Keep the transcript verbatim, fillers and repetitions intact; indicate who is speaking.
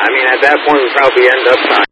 Speaker 1: I mean, at that point, we probably end up